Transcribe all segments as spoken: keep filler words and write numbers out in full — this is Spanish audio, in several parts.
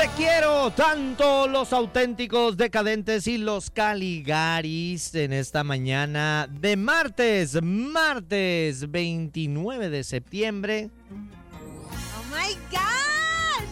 Te quiero tanto, los auténticos decadentes y los Caligaris en esta mañana de martes, martes veintinueve de septiembre. ¡Oh, my God!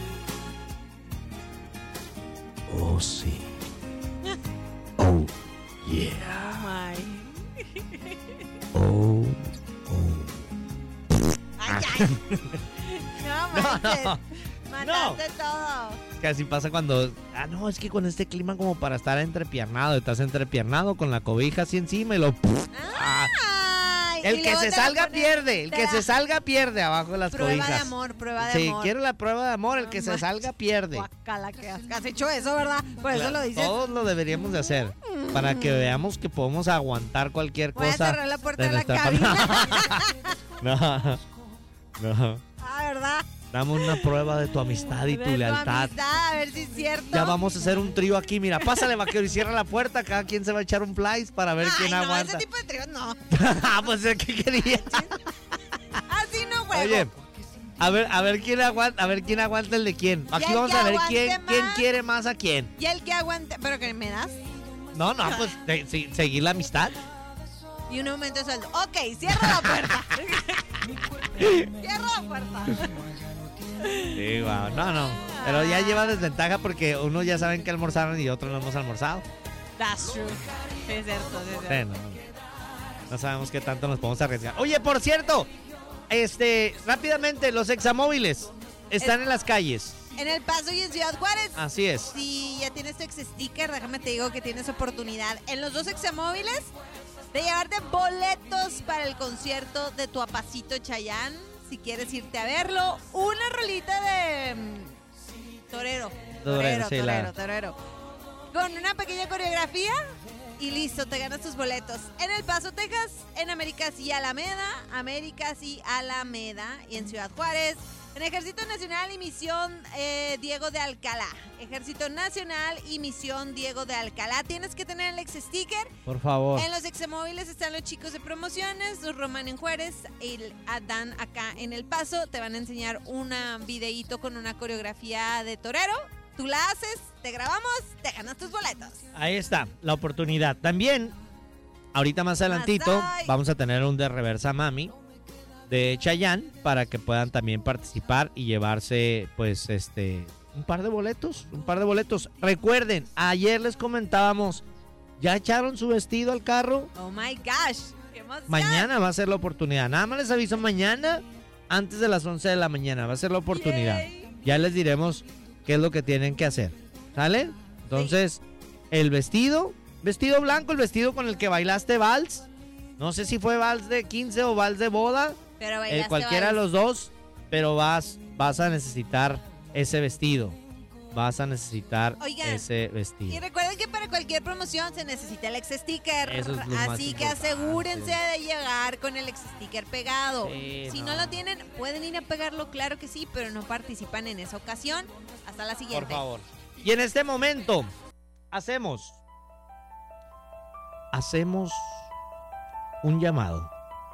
Oh, sí. Oh, yeah. Oh, my. Oh, oh. ¡Ay, ay! No, manches. No. Mataste todo. Que así pasa cuando... Ah, no, es que con este clima como para estar entrepiernado. Estás entrepiernado con la cobija así encima y lo... Ay, el y que luego se te la salga pones- pierde. El te que la- se salga pierde abajo de las Prueba cobijas. de amor, prueba de Sí, amor. quiero la prueba de amor. El No que se manches. salga pierde. Guácala, que has, has hecho eso, ¿verdad? Por eso lo dices. Todos lo deberíamos de hacer. Para que veamos que podemos aguantar cualquier Voy a cosa. cerrar la puerta de, la nuestra cabina. No, no. Ah, ¿verdad? Dame una prueba de tu amistad y De tu tu lealtad. amistad, a ver si es cierto. Ya vamos a hacer un trío aquí. Mira, pásale, vaquero, y cierra la puerta. Cada quien se va a echar un flies para ver Ay, quién no, aguanta. ese tipo de tríos no. Ah, pues es que quería. Así no juego. Oye, a ver, a ver quién aguanta, a ver quién aguanta el de quién. Aquí el vamos que a ver aguante quién, más. quién quiere más a quién. Y el que aguante, pero que me das. No, no, pues de- sí, seguir la amistad. Y un aumento de sueldo. Ok, cierra la puerta. Cierra la puerta. Sí, wow. No, no. Pero ya lleva desventaja porque unos ya saben que almorzaron y otros no hemos almorzado. That's true. Sí, es cierto, sí, es Sí, cierto. no, no. No sabemos qué tanto nos podemos arriesgar. Oye, por cierto, este, rápidamente, los examóviles están Es- en las calles. En El Paso y en Ciudad Juárez. Así es. Si ya tienes tu ex-sticker, déjame te digo que tienes oportunidad en los dos examóviles de llevarte boletos para el concierto de tu apacito Chayanne. Si quieres irte a verlo, una rolita de mm, torero, torero, Torero, sí, torero, la- torero. Con una pequeña coreografía y listo, te ganas tus boletos. En El Paso, Texas, en Américas y Alameda, Américas y Alameda, y en Ciudad Juárez, en Ejército Nacional y Misión eh, Diego de Alcalá. Ejército Nacional y Misión Diego de Alcalá. Tienes que tener el ex-sticker. Por favor. En los examóviles están los chicos de promociones, los Román en Juárez y el Adán acá en El Paso. Te van a enseñar un videíto con una coreografía de torero. Tú la haces, te grabamos, te ganas tus boletos. Ahí está, la oportunidad. También, ahorita más adelantito, Masai. vamos a tener un de Reversa Mami de Chayanne para que puedan también participar y llevarse, pues, este, un par de boletos, un par de boletos. Recuerden, ayer les comentábamos, ¿ya echaron su vestido al carro? Oh my gosh, qué emoción. Mañana va a ser la oportunidad. Nada más les aviso, mañana, antes de las once de la mañana, va a ser la oportunidad. Yay. Ya les diremos qué es lo que tienen que hacer. ¿Sale? Entonces, el vestido, vestido blanco, el vestido con el que bailaste vals. No sé si fue vals de quince o vals de boda. Pero eh, bailaste cualquiera de vals. los dos. Pero vas, vas a necesitar ese vestido. Vas a necesitar Oigan, ese Y vestido. recuerden que para cualquier promoción se necesita el ex-sticker. Eso es lo más Así que importante. asegúrense de llegar con el ex-sticker pegado. Sí, si no. no. lo tienen, pueden ir a pegarlo, claro que sí, pero no participan en esa ocasión. Hasta la siguiente. Por favor. Y en este momento, hacemos. Hacemos un llamado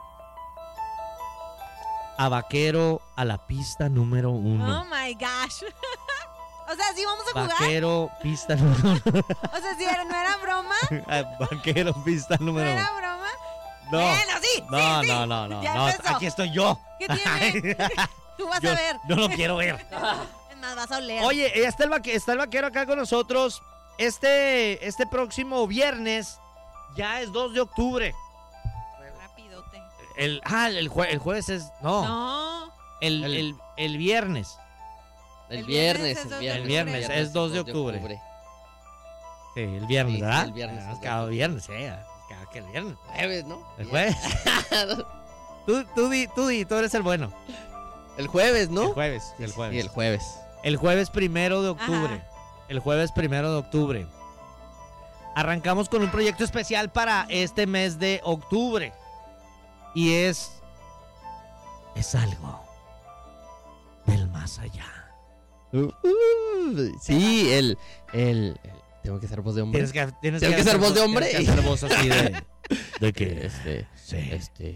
a Vaquero a la pista número Oh uno. my gosh. O sea, ¿sí vamos a jugar? Vaquero, pista número uno. O sea, si era, no era broma. Vaquero, pista No número era uno. broma. No, Bueno, sí. no, sí, sí. no, no, no, Ya no, empezó. aquí estoy yo. ¿Qué tiene? Tú vas Yo a ver. no lo quiero ver. Es más, vas a oler. Oye, ya está el, vaque- está el vaquero acá con nosotros. Este, este próximo viernes ya es dos de octubre. Rapidote. El, ah, el, jue- el jueves es. No, No. el, El- el, el viernes. El, El viernes, viernes es el dos de viernes. El viernes octubre. es dos de octubre. Sí, el viernes, Sí, ¿verdad? el viernes Ah, es cada dos de viernes, eh. Cada que el viernes. Jueves, ¿no? El jueves. tú, tú, di, tú di, tú eres el bueno. El jueves, ¿no? El jueves, el jueves. Sí, el jueves. El jueves primero de octubre. Ajá. El jueves primero de octubre. Arrancamos con un proyecto especial para este mes de octubre. Y es. Es algo del más allá. Uh, uh, sí, el, el, el- Tengo que ser voz de hombre. Tienes que, tienes ¿Tengo que ser voz de hombre? Tienes que hacer voz así de. ¿De qué? Este, Sí. este,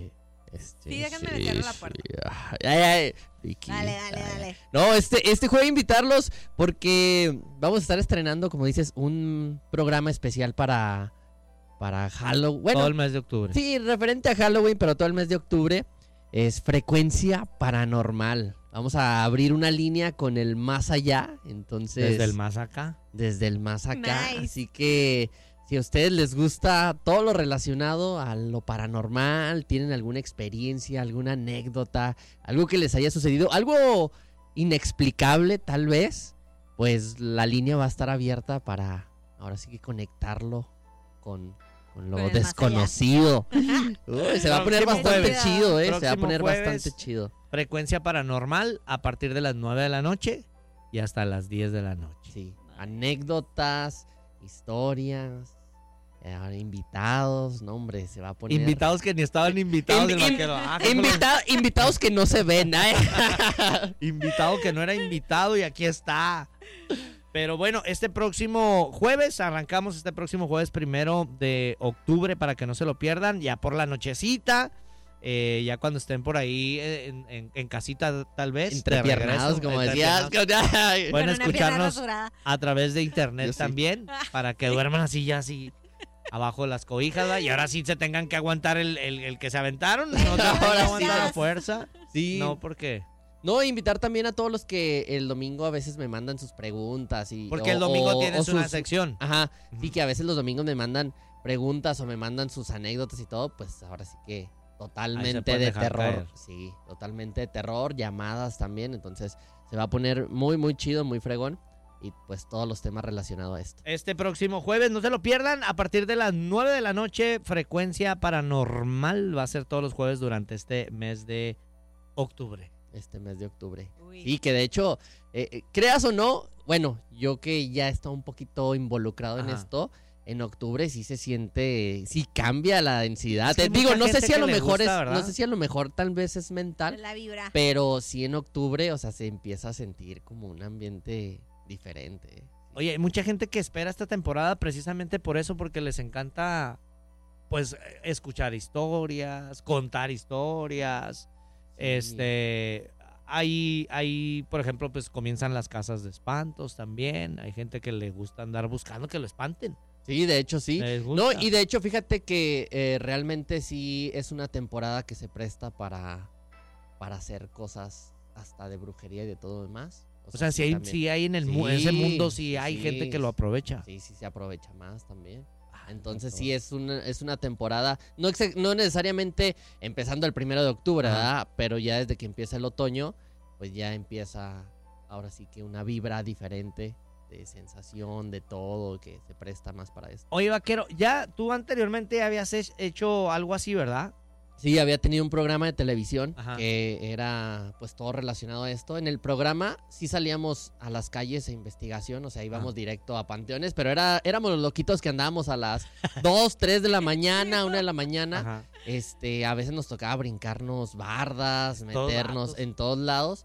Este, Sí, déjenme le cierro la puerta. Ay, ay, ay, Vicky. Dale, dale, Ay, dale. No, este, este jueves invitarlos porque vamos a estar estrenando, como dices, un programa especial para, para Halloween. Bueno, Todo el mes de octubre. sí, referente a Halloween, pero todo el mes de octubre es Frecuencia Paranormal. Vamos a abrir una línea con el más allá, entonces... Desde el más acá. Desde el más acá, Nice. así que si a ustedes les gusta todo lo relacionado a lo paranormal, tienen alguna experiencia, alguna anécdota, algo que les haya sucedido, algo inexplicable tal vez, pues la línea va a estar abierta para ahora sí que conectarlo con, con lo Con el más desconocido. Uy, se va a poner Próximo bastante jueves. chido, eh, se va a Próximo poner jueves. bastante chido. Frecuencia paranormal a partir de las nueve de la noche y hasta las diez de la noche. Sí, anécdotas, historias, eh, invitados, no hombre, se va a poner... Invitados que ni estaban invitados In- del in- vaquero. Ah, Invita- invitados que no se ven, ¿eh? invitado que no era invitado y aquí está. Pero bueno, este próximo jueves, arrancamos este próximo jueves primero de octubre para que no se lo pierdan, ya por la nochecita, eh, ya cuando estén por ahí eh, en, en- en casita tal vez. de Entrepiernados, regreso, como entrepiernados. decías. Pueden Con una pierna escucharnos rasurada. a través de internet Yo sí. también, para que duerman así ya así abajo de las cobijas, ¿verdad? Y ahora sí se tengan que aguantar el, el- el que se aventaron, no se tengan que Ahora sí. aguantar a fuerza. Sí. No, porque No, invitar también a todos los que el domingo a veces me mandan sus preguntas. Y, porque o- el domingo o- tienes o una sus- sección. Ajá, sí Ujú. que a veces los domingos me mandan preguntas o me mandan sus anécdotas y todo, pues ahora sí que totalmente pueden de dejar terror. caer. Sí, totalmente de terror, llamadas también, entonces se va a poner muy, muy chido, muy fregón. Y pues todos los temas relacionados a esto. Este próximo jueves, no se lo pierdan, a partir de las nueve de la noche, Frecuencia Paranormal va a ser todos los jueves durante este mes de octubre. Este mes de octubre. Uy. Sí, que de hecho, eh, eh, creas o no, bueno, yo que ya estoy un poquito involucrado en Ajá. esto, en octubre sí se siente, sí cambia la densidad. Es que hay Te digo, mucha no sé gente si a que lo le mejor gusta, es, ¿verdad? no sé si a lo mejor tal vez es mental, La vibra. pero sí en octubre, o sea, se empieza a sentir como un ambiente diferente. Oye, hay mucha gente que espera esta temporada precisamente por eso, porque les encanta, pues, escuchar historias, contar historias. Sí. Este, hay, hay, por ejemplo, pues comienzan las casas de espantos también. Hay gente que le gusta andar buscando que lo espanten. Sí, de hecho sí. Les No, gusta. y de hecho fíjate que eh, realmente sí es una temporada que se presta para, para hacer cosas hasta de brujería y de todo demás. O sea, si sí hay, también. si hay en el mu- Sí, ese mundo, sí hay sí, gente que lo aprovecha. Sí, sí se aprovecha más también. Ah, Entonces no, sí es una, es una temporada, no, exe- no necesariamente empezando el primero de octubre, Ajá. ¿verdad? Pero ya desde que empieza el otoño, pues ya empieza ahora sí que una vibra diferente de sensación, de todo, que se presta más para esto. Oye, vaquero, ya tú anteriormente habías hech- hecho algo así, ¿verdad? Sí, había tenido un programa de televisión Ajá. que era pues todo relacionado a esto. En el programa sí salíamos a las calles a investigación, o sea, íbamos Ah. directo a panteones, pero era éramos los loquitos que andábamos a las dos, tres de la mañana, una de la mañana. Ajá. Este, a veces nos tocaba brincarnos bardas, Todos meternos lados. en todos lados.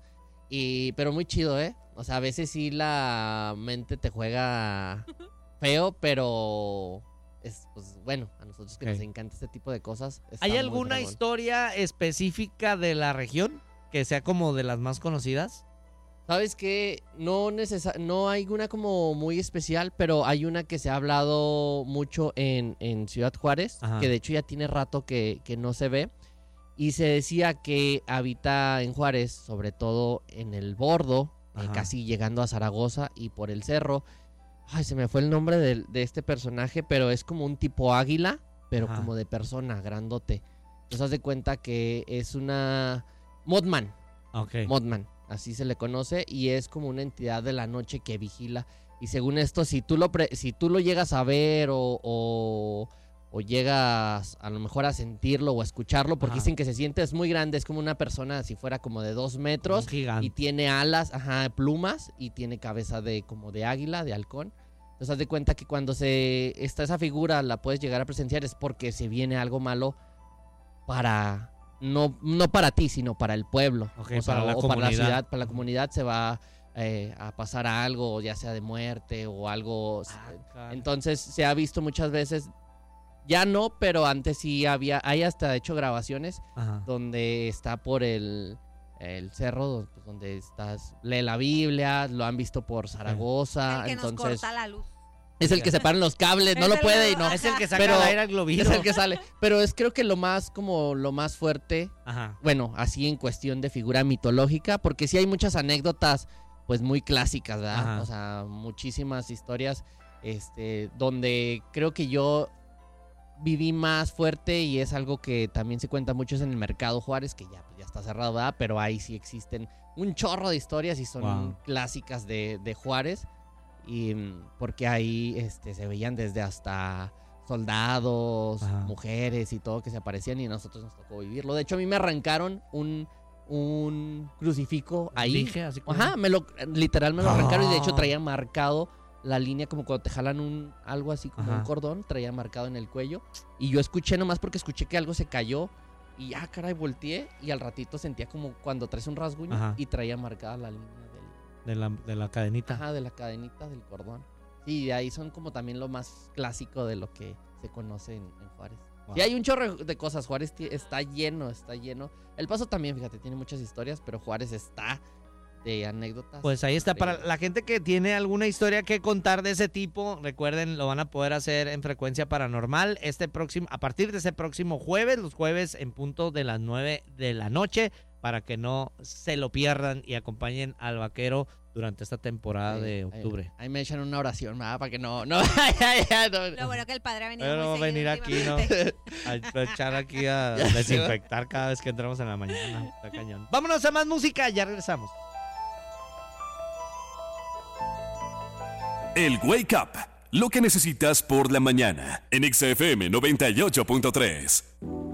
Y, pero muy chido, ¿eh? O sea, a veces sí la mente te juega feo, pero es, pues bueno, a nosotros que Ok. nos encanta este tipo de cosas. está ¿Hay muy alguna fregón. historia específica de la región que sea como de las más conocidas? ¿Sabes qué? No, necesa- no hay una como muy especial, pero hay una que se ha hablado mucho en, en Ciudad Juárez, Ajá. que de hecho ya tiene rato que, que no se ve. Y se decía que habita en Juárez, sobre todo en el Bordo, eh, Ajá. casi llegando a Zaragoza y por el cerro. Ay, se me fue el nombre del- de, este personaje, pero es como un tipo águila, pero Ajá. como de persona, grandote. Entonces haz de cuenta que es una Mothman. Ok. Mothman, así se le conoce, y es como una entidad de la noche que vigila. Y según esto, si tú lo, pre- si tú lo llegas a ver o, o, o llegas a lo mejor a sentirlo o a escucharlo, porque Ajá. dicen que se siente, es muy grande, es como una persona si fuera como de dos metros Un gigante. y tiene alas, ajá, plumas y tiene cabeza de como de águila, de halcón. Entonces haz de cuenta que cuando se está esa figura la puedes llegar a presenciar es porque se viene algo malo para no, no para ti, sino para el pueblo. Ok, O sea, para la o para la comunidad. ciudad, para la comunidad se va eh, a pasar algo, ya sea de muerte o algo. Ah, caray. Entonces se ha visto muchas veces Ya no, pero antes sí había, hay hasta de hecho grabaciones Ajá. donde está por el, el cerro, pues, donde estás, lee la Biblia, lo han visto por Zaragoza, El que nos entonces corta la luz. es el que separan los cables, no Es lo el- puede y no. Es el que saca Pero- al aire al globito. Es el que sale, pero es creo que lo más como lo más fuerte, Ajá. bueno, así en cuestión de figura mitológica, porque sí hay muchas anécdotas pues muy clásicas, ¿verdad? Ajá. O sea, muchísimas historias este donde creo que yo viví más fuerte y es algo que también se cuenta mucho es en el Mercado Juárez, que ya, pues, ya está cerrado, ¿verdad? Pero ahí sí existen un chorro de historias y son Wow. clásicas de, de Juárez. Y mm, porque ahí este, se veían desde hasta soldados, Ajá. mujeres y todo que se aparecían y a nosotros nos tocó vivirlo. De hecho, a mí me arrancaron un, un crucifijo ahí. Dije así como- Ajá, me lo, literal me lo arrancaron y de hecho Ah. traía marcado la línea como cuando te jalan un algo así como Ajá. un cordón, traía marcado en el cuello. Y yo escuché nomás porque escuché que algo se cayó y ya, caray, volteé y al ratito sentía como cuando traes un rasguño Ajá. y traía marcada la línea del, De la, de la cadenita. ajá, de la cadenita del cordón. Sí, de ahí son como también lo más clásico de lo que se conoce en, en Juárez. Wow. Y hay un chorro de cosas. Juárez ti- está lleno, está lleno. El Paso también, fíjate, tiene muchas historias, pero Juárez está de anécdotas. Pues ahí está, para increíbles. la gente que tiene alguna historia que contar de ese tipo, recuerden, lo van a poder hacer en Frecuencia Paranormal este próximo, a partir de ese próximo jueves, los jueves en punto de las nueve de la noche, para que no se lo pierdan y acompañen al vaquero durante esta temporada Sí, de ahí- octubre. Ahí, me echan una oración, ¿verdad? Para que no, no, ya, ya, no. Lo bueno que el padre ha venido Pero muy venir seguido aquí, ¿no? últimamente. A, a echar aquí a Ya sé, desinfectar cada vez que entramos en la mañana. Está cañón. Vámonos a más música, ya regresamos. El Wake Up, lo que necesitas por la mañana en X F M noventa y ocho punto tres.